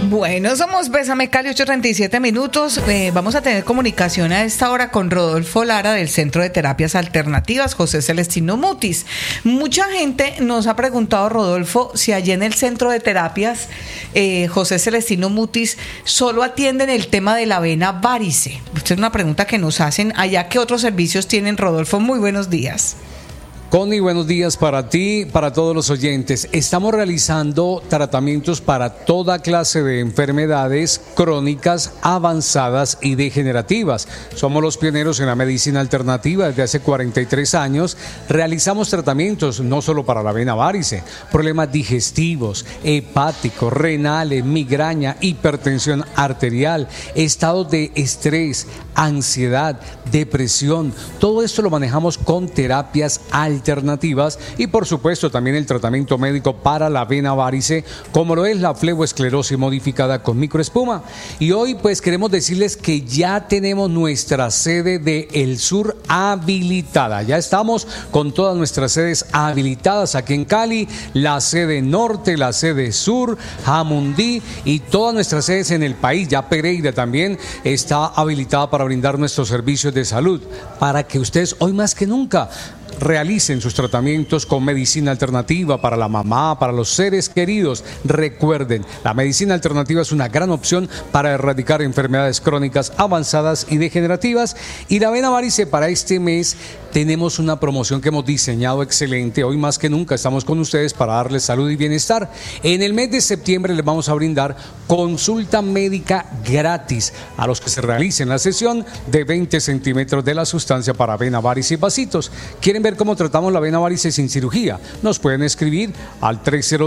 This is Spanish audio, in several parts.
Bueno, somos Bésame Cali, 8:37. Vamos a tener comunicación a esta hora con Rodolfo Lara del Centro de Terapias Alternativas, José Celestino Mutis. Mucha gente nos ha preguntado, Rodolfo, si allí en el Centro de Terapias José Celestino Mutis solo atienden el tema de la vena varice. Esta es una pregunta que nos hacen allá. ¿Qué otros servicios tienen, Rodolfo? Muy buenos días. Connie, buenos días para ti, para todos los oyentes. Estamos realizando tratamientos para toda clase de enfermedades crónicas, avanzadas y degenerativas. Somos los pioneros en la medicina alternativa desde hace 43 años. Realizamos tratamientos no solo para la vena varice, problemas digestivos, hepáticos, renales, migraña, hipertensión arterial, estados de estrés, ansiedad, depresión. Todo esto lo manejamos con terapias alternativas y por supuesto también el tratamiento médico para la vena varice, como lo es la fleboesclerosis modificada con microespuma. Y hoy pues queremos decirles que ya tenemos nuestra sede de El Sur habilitada. Ya estamos con todas nuestras sedes habilitadas aquí en Cali, la sede norte, la sede sur, Jamundí y todas nuestras sedes en el país. Ya Pereira también está habilitada para brindar nuestros servicios de salud, para que ustedes hoy más que nunca realicen sus tratamientos con medicina alternativa para la mamá, para los seres queridos. Recuerden, la medicina alternativa es una gran opción para erradicar enfermedades crónicas avanzadas y degenerativas. Y la vena varice, para este mes tenemos una promoción que hemos diseñado excelente. Hoy más que nunca estamos con ustedes para darles salud y bienestar. En el mes de septiembre les vamos a brindar consulta médica gratis a los que se realicen la sesión de 20 centímetros de la sustancia para vena varice y vasitos. ¿Quieren ver cómo tratamos la vena varice sin cirugía? Nos pueden escribir al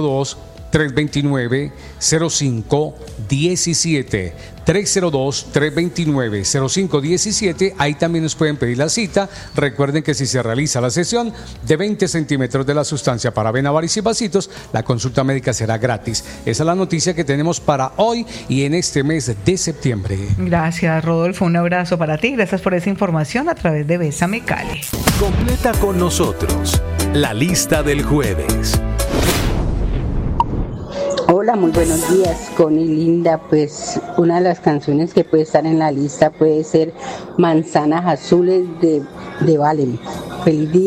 302-329-0517. 302-329-0517. Ahí también nos pueden pedir la cita. Recuerden que si se realiza la sesión de 20 centímetros de la sustancia para vena varice y vasitos, la consulta médica será gratis. Esa es la noticia que tenemos para hoy y en este mes de septiembre. Gracias, Rodolfo. Un abrazo para ti. Gracias por esa información a través de Bésame Cali. Completa con nosotros la lista del jueves. Hola, muy buenos días, Connie linda. Pues una de las canciones que puede estar en la lista puede ser Manzanas Azules de Valen. Feliz día.